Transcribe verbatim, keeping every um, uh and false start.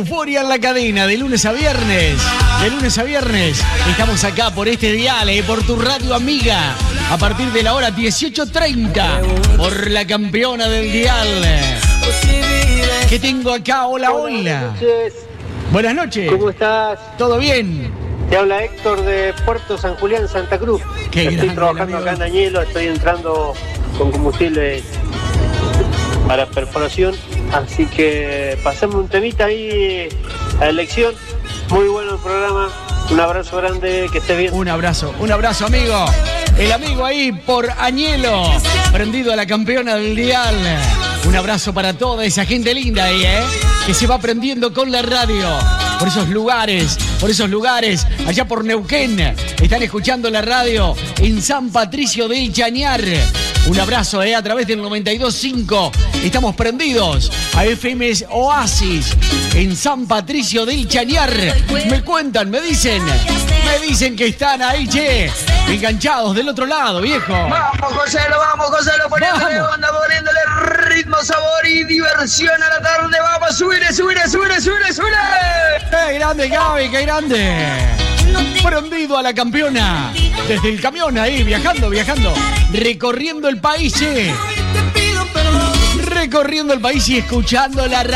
Euforia en la cadena, de lunes a viernes. De lunes a viernes estamos acá por este dial, eh, por tu radio amiga. A partir de la hora dieciocho treinta, por la campeona del dial. ¿Qué tengo acá? Hola, hola. Buenas noches. Buenas noches. ¿Cómo estás? ¿Todo bien? Te habla Héctor de Puerto San Julián, Santa Cruz. Qué Estoy grande, trabajando amigo. acá en Añelo, estoy entrando con combustible para perforación. Así que pasamos un temita ahí a elección. Muy bueno el programa. Un abrazo grande, que estés bien. Un abrazo, un abrazo, amigo. El amigo ahí por Añelo, prendido a la campeona del dial. Un abrazo para toda esa gente linda ahí, ¿eh? Que se va prendiendo con la radio. Por esos lugares, por esos lugares, allá por Neuquén. Están escuchando la radio en San Patricio del Chañar. Un abrazo, ¿eh? A través del noventa y dos punto cinco. Estamos prendidos a F M Oasis en San Patricio del Chañar. Me cuentan, me dicen, me dicen que están ahí, che, enganchados del otro lado, viejo. Vamos, Joselo, vamos, Joselo, poniéndole Vamos. onda, poniéndole ritmo, sabor y diversión a la tarde. Vamos, subire, subire, subire, subire, subire. ¡Qué grande, Gaby, qué grande! Prendido a la campeona. Desde el camión ahí, viajando, viajando. Recorriendo el país, che. Recorriendo el país y escuchando la radio.